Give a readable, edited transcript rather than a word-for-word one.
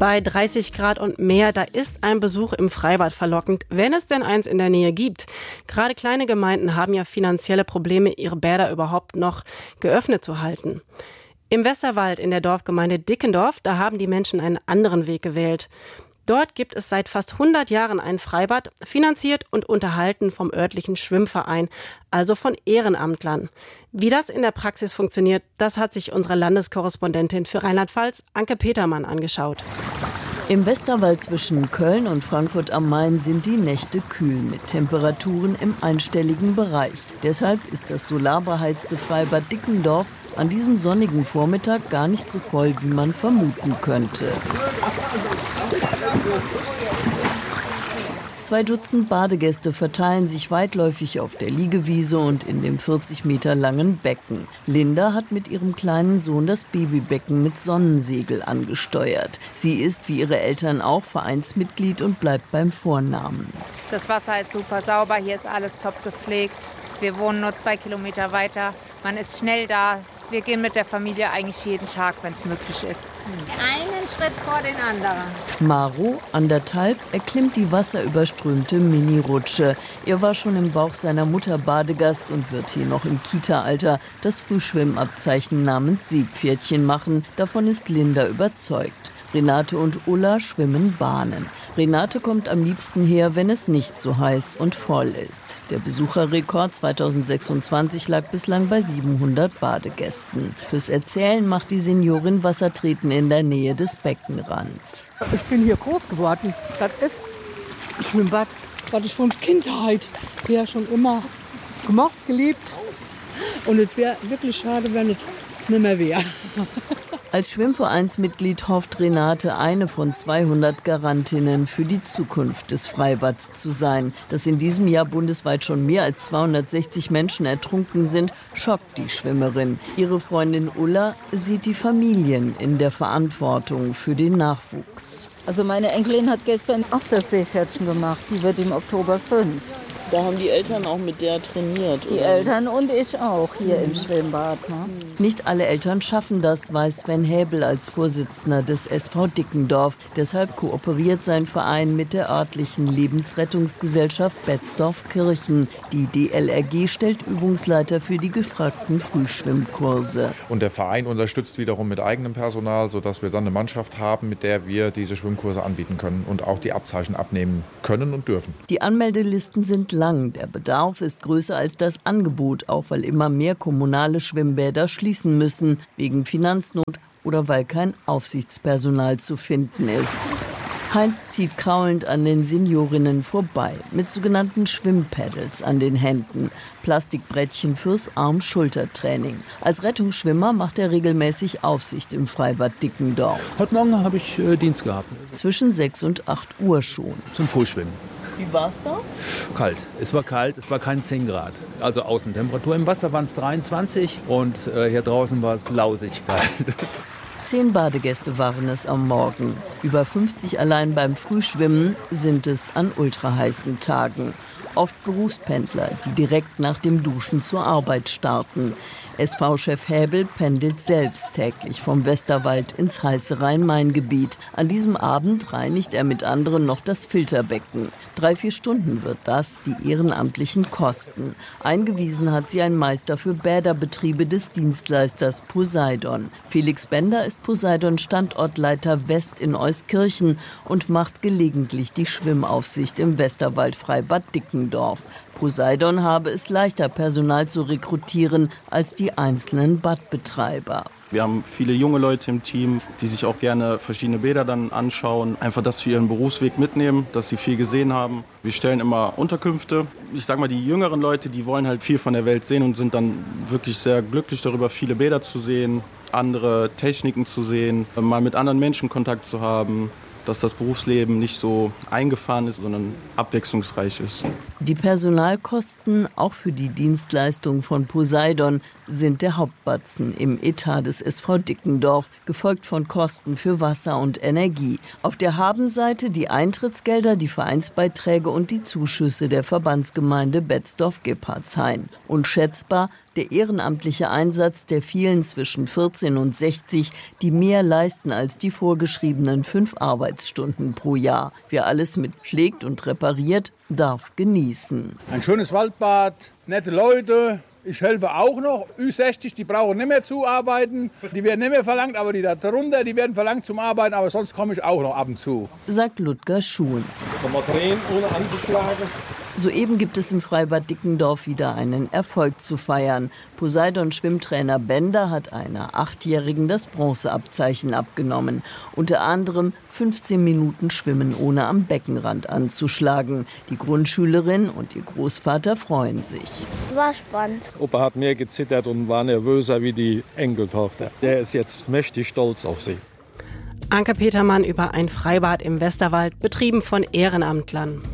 Bei 30 Grad und mehr, da ist ein Besuch im Freibad verlockend, wenn es denn eins in der Nähe gibt. Gerade kleine Gemeinden haben ja finanzielle Probleme, ihre Bäder überhaupt noch geöffnet zu halten. Im Westerwald in der Dorfgemeinde Dickendorf, da haben die Menschen einen anderen Weg gewählt. Dort gibt es seit fast 100 Jahren ein Freibad, finanziert und unterhalten vom örtlichen Schwimmverein, also von Ehrenamtlern. Wie das in der Praxis funktioniert, das hat sich unsere Landeskorrespondentin für Rheinland-Pfalz, Anke Petermann, angeschaut. Im Westerwald zwischen Köln und Frankfurt am Main sind die Nächte kühl mit Temperaturen im einstelligen Bereich. Deshalb ist das solarbeheizte Freibad Dickendorf an diesem sonnigen Vormittag gar nicht so voll, wie man vermuten könnte. 2 Dutzend Badegäste verteilen sich weitläufig auf der Liegewiese und in dem 40 Meter langen Becken. Linda hat mit ihrem kleinen Sohn das Babybecken mit Sonnensegel angesteuert. Sie ist, wie ihre Eltern auch, Vereinsmitglied und bleibt beim Vornamen. Das Wasser ist super sauber, hier ist alles top gepflegt. Wir wohnen nur 2 Kilometer weiter. Man ist schnell da. Wir gehen mit der Familie eigentlich jeden Tag, wenn es möglich ist. Einen Schritt vor den anderen. Maro, 1,5, erklimmt die wasserüberströmte Mini-Rutsche. Er war schon im Bauch seiner Mutter Badegast und wird hier noch im Kita-Alter das Frühschwimmabzeichen namens Seepferdchen machen. Davon ist Linda überzeugt. Renate und Ulla schwimmen Bahnen. Renate kommt am liebsten her, wenn es nicht so heiß und voll ist. Der Besucherrekord 2026 lag bislang bei 700 Badegästen. Fürs Erzählen macht die Seniorin Wassertreten in der Nähe des Beckenrands. Ich bin hier groß geworden. Das ist ein Schwimmbad, das ich von Kindheit her schon immer gemacht, geliebt. Und es wäre wirklich schade, wenn es nicht mehr wäre. Als Schwimmvereinsmitglied hofft Renate, eine von 200 Garantinnen für die Zukunft des Freibads zu sein. Dass in diesem Jahr bundesweit schon mehr als 260 Menschen ertrunken sind, schockt die Schwimmerin. Ihre Freundin Ulla sieht die Familien in der Verantwortung für den Nachwuchs. Also meine Enkelin hat gestern auch das Seepferdchen gemacht. Die wird im Oktober 5. Da haben die Eltern auch mit der trainiert. Die Eltern und ich auch hier im Schwimmbad. Ne? Nicht alle Eltern schaffen das, weiß Sven Häbel als Vorsitzender des SV Dickendorf. Deshalb kooperiert sein Verein mit der örtlichen Lebensrettungsgesellschaft Betzdorf-Kirchen. Die DLRG stellt Übungsleiter für die gefragten Frühschwimmkurse. Und der Verein unterstützt wiederum mit eigenem Personal, sodass wir dann eine Mannschaft haben, mit der wir diese Schwimmkurse anbieten können und auch die Abzeichen abnehmen können und dürfen. Die Anmeldelisten sind lang. Der Bedarf ist größer als das Angebot, auch weil immer mehr kommunale Schwimmbäder schließen müssen, wegen Finanznot oder weil kein Aufsichtspersonal zu finden ist. Heinz zieht kraulend an den Seniorinnen vorbei, mit sogenannten Schwimmpaddles an den Händen, Plastikbrettchen fürs Arm-Schulter-Training. Als Rettungsschwimmer macht er regelmäßig Aufsicht im Freibad Dickendorf. Heute Morgen habe ich Dienst gehabt. Zwischen 6 und 8 Uhr schon. Zum Frühschwimmen. Wie war es da? Kalt. Es war kalt, es war keine 10 Grad. Also Außentemperatur. Im Wasser waren es 23 und hier draußen war es lausig kalt. 10 Badegäste waren es am Morgen. Über 50 allein beim Frühschwimmen sind es an ultraheißen Tagen. Oft Berufspendler, die direkt nach dem Duschen zur Arbeit starten. SV-Chef Häbel pendelt selbst täglich vom Westerwald ins heiße Rhein-Main-Gebiet. An diesem Abend reinigt er mit anderen noch das Filterbecken. 3-4 Stunden wird das die Ehrenamtlichen kosten. Eingewiesen hat sie ein Meister für Bäderbetriebe des Dienstleisters Poseidon. Felix Bender ist Poseidon-Standortleiter West in Euskirchen und macht gelegentlich die Schwimmaufsicht im Westerwald-Freibad Dickendorf. Poseidon habe es leichter, Personal zu rekrutieren als die einzelnen Badbetreiber. Wir haben viele junge Leute im Team, die sich auch gerne verschiedene Bäder dann anschauen. Einfach das für ihren Berufsweg mitnehmen, dass sie viel gesehen haben. Wir stellen immer Unterkünfte. Ich sag mal, die jüngeren Leute, die wollen halt viel von der Welt sehen und sind dann wirklich sehr glücklich darüber, viele Bäder zu sehen, andere Techniken zu sehen, mal mit anderen Menschen Kontakt zu haben. Dass das Berufsleben nicht so eingefahren ist, sondern abwechslungsreich ist. Die Personalkosten, auch für die Dienstleistung von Poseidon, sind der Hauptbatzen im Etat des SV Dickendorf, gefolgt von Kosten für Wasser und Energie. Auf der Habenseite die Eintrittsgelder, die Vereinsbeiträge und die Zuschüsse der Verbandsgemeinde Betzdorf-Gebhardshain. Unschätzbar der ehrenamtliche Einsatz der vielen zwischen 14 und 60, die mehr leisten als die vorgeschriebenen 5 Arbeitsstunden pro Jahr. Wer alles mitpflegt und repariert, darf genießen. Ein schönes Waldbad, nette Leute. Ich helfe auch noch. Ü60, die brauchen nicht mehr zuarbeiten. Die werden nicht mehr verlangt, aber die da drunter, die werden verlangt zum Arbeiten. Aber sonst komme ich auch noch ab und zu. Sagt Ludger Schuhn. Kann man drehen, ohne anzuschlagen. Soeben gibt es im Freibad Dickendorf wieder einen Erfolg zu feiern. Poseidon-Schwimmtrainer Bender hat einer 8-Jährigen das Bronzeabzeichen abgenommen. Unter anderem 15 Minuten Schwimmen ohne am Beckenrand anzuschlagen. Die Grundschülerin und ihr Großvater freuen sich. War spannend. Opa hat mehr gezittert und war nervöser wie die Enkeltochter. Der ist jetzt mächtig stolz auf sie. Anke Petermann über ein Freibad im Westerwald, betrieben von Ehrenamtlern.